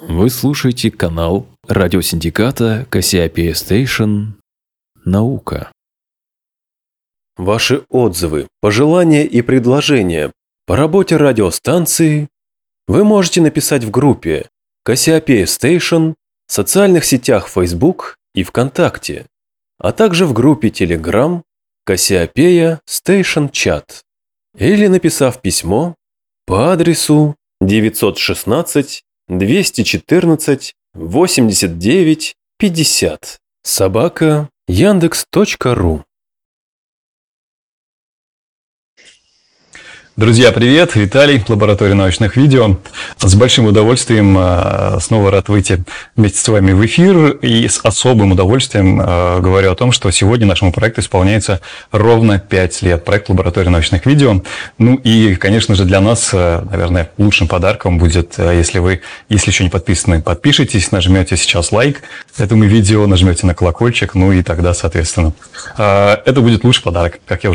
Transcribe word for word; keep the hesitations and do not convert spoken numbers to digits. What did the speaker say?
Вы слушаете канал радиосиндиката Кассиопея Station «Наука». Ваши отзывы, пожелания и предложения по работе радиостанции вы можете написать в группе Кассиопея Station в социальных сетях Facebook и ВКонтакте, а также в группе Telegram Кассиопея Station Chat, или написав письмо по адресу девятьсот шестнадцать двести четырнадцать восемьдесят девять пятьдесят собака яндекс точка ру. Друзья, привет! Виталий, лаборатория научных видео. С большим удовольствием снова рад выйти вместе с вами в эфир. И с особым удовольствием говорю о том, что сегодня нашему проекту исполняется ровно пять лет. Проект лаборатория научных видео. Ну и, конечно же, для нас, наверное, лучшим подарком будет, если вы, если еще не подписаны, подпишитесь, нажмете сейчас лайк этому видео, нажмете на колокольчик, ну и тогда, соответственно, это будет лучший подарок, как я уже